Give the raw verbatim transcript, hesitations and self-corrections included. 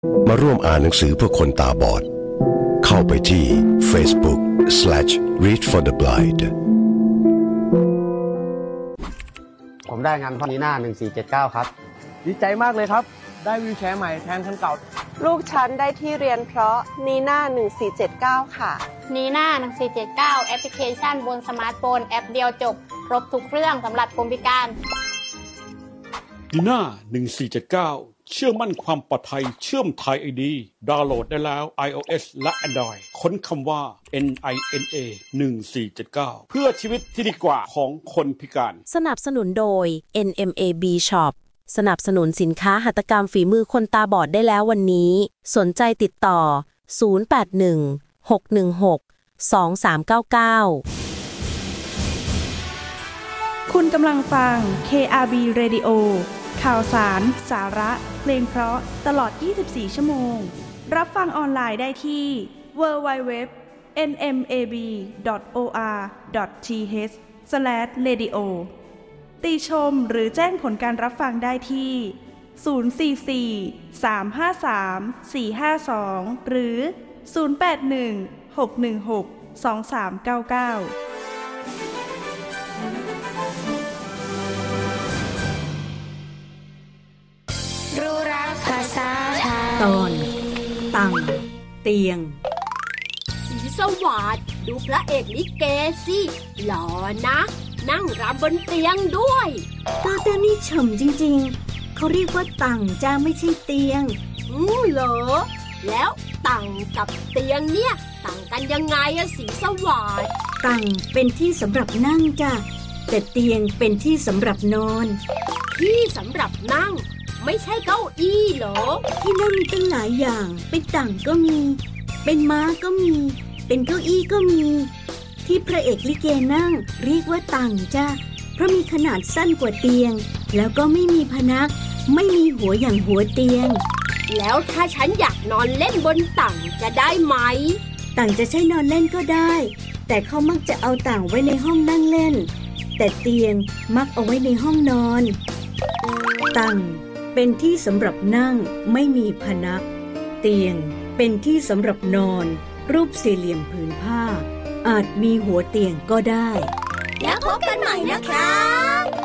มาร่วมอ่านหนังสือเพื่อคนตาบอดเข้าไปที่ Facebook slash read for the blind ผมได้งานพอนีน่าหนึ่งสี่เจ็ดเก้าครับดีใจมากเลยครับได้วีลแชร์ใหม่แทนคันเก่าลูกฉันได้ที่เรียนเพราะนีน่าหนึ่งสี่เจ็ดเก้าค่ะนีน่าหนึ่งสี่เจ็ดเก้าแอปพลิเคชันบนสมาร์ทโฟนแอปเดียวจบครบทุกเรื่องสำหรับคนพิการนีน่าหนึ่งสี่เจ็ดเก้าเชื่อมั่นความปลอดภัยเชื่อมไทย ไอ ดี ดาวน์โหลดได้แล้ว iOS และ Android ค้นคำว่า เอ็น ไอ เอ็น เอ หนึ่งสี่เจ็ดเก้า เพื่อชีวิตที่ดีกว่าของคนพิการสนับสนุนโดย เอ็น เอ็ม เอ บี Shop สนับสนุนสินค้าหัตถกรรมฝีมือคนตาบอดได้แล้ววันนี้สนใจติดต่อศูนย์ แปด หนึ่ง หก หนึ่ง หก สอง สาม เก้า เก้าคุณกำลังฟัง เค อาร์ บี Radio ข่าวสาร สาระ เพลงเพราะตลอดยี่สิบสี่ชั่วโมงรับฟังออนไลน์ได้ที่ ดับเบิลยู ดับเบิลยู ดับเบิลยู ดอท เอ็น เอ็ม เอ บี ดอท โอ อาร์ ดอท ที เอช สแลช เรดิโอ ติชมหรือแจ้งผลการรับฟังได้ที่ ศูนย์ สี่ สี่ สาม ห้า สาม สี่ ห้า สอง หรือ ศูนย์ แปด หนึ่ง หก หนึ่ง หก สอง สาม เก้า เก้ารู้รักภาษาไทยตอนตังเตียงสีสวัสดิ์ดูพระเอกลิเกสิหล่อนะนั่งรำบนเตียงด้วยตาเตียงนี่เฉ่ำจริงๆเขาเรียกว่าตังจ้าไม่ใช่เตียงอือเหรอแล้วตังกับเตียงเนี่ยต่างกันยังไงอะสีสวัสดิ์ตังเป็นที่สำหรับนั่งจ้ะแต่เตียงเป็นที่สำหรับนอนที่สำหรับนั่งไม่ใช่เก้าอี้เหรอที่นั่งมีตั้งหลายอย่างเป็นตังก็มีเป็นม้าก็มีเป็นเก้าอี้ก็มีที่พระเอกลิเกนั่งเรียกว่าตังจ้ะเพราะมีขนาดสั้นกว่าเตียงแล้วก็ไม่มีพนักไม่มีหัวอย่างหัวเตียงแล้วถ้าฉันอยากนอนเล่นบนตังจะได้ไหมตังจะใช้นอนเล่นก็ได้แต่เขามักจะเอาตังไว้ในห้องนั่งเล่นแต่เตียงมักเอาไว้ในห้องนอนตังเป็นที่สำหรับนั่งไม่มีพนักเตียงเป็นที่สำหรับนอนรูปสี่เหลี่ยมผืนผ้าอาจมีหัวเตียงก็ได้แล้วพบกันใหม่นะคะ